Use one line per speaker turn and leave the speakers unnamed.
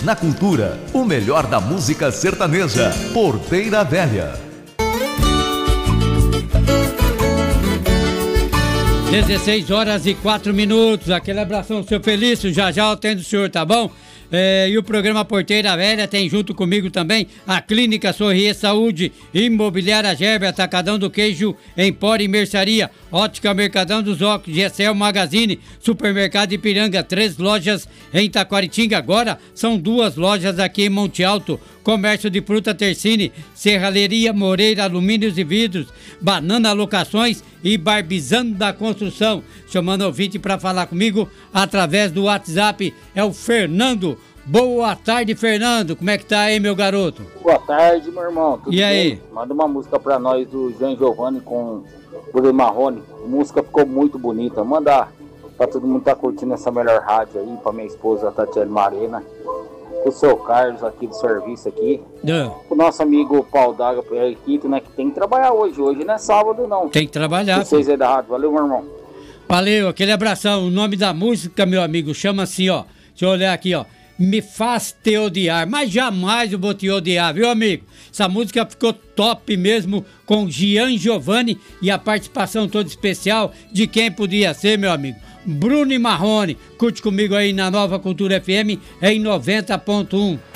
na cultura. O melhor da música sertaneja. Porteira Velha.
16h04. Aquele abração, seu Felício. Já eu atendo o senhor, tá bom? E o programa Porteira Velha tem junto comigo também a Clínica Sorrier Saúde, Imobiliária Gerber, Atacadão do Queijo, Empório e Mercearia, Ótica Mercadão dos Óculos, GSL Magazine, Supermercado Ipiranga, 3 lojas em Taquaritinga. Agora são 2 lojas aqui em Monte Alto. Comércio de Fruta Tercine, Serralheria Moreira, Alumínios e Vidros, Banana Locações e Barbizando da Construção. Chamando o ouvinte para falar comigo através do WhatsApp, é o Fernando. Boa tarde, Fernando. Como é que tá aí, meu garoto?
Boa tarde, meu irmão. Tudo
e
bem?
Aí?
Manda uma música pra nós do Jean Giovanni com o Marrone. A música ficou muito bonita. Manda pra todo mundo que tá curtindo essa melhor rádio aí, pra minha esposa Tatiana Marena, o seu Carlos aqui do serviço aqui, o nosso amigo Paulo Daga, Periquito, né, que tem que trabalhar hoje. Hoje não é sábado, não.
Tem que trabalhar.
Vocês aí da rádio. Valeu, meu irmão.
Valeu, aquele abração. O nome da música, meu amigo, chama assim, ó. Deixa eu olhar aqui, ó. Me Faz Te Odiar, mas jamais eu vou te odiar, viu, amigo? Essa música ficou top mesmo, com Jean Giovanni e a participação toda especial de quem podia ser, meu amigo, Bruno e Marrone. Curte comigo aí na Nova Cultura FM em 90.1.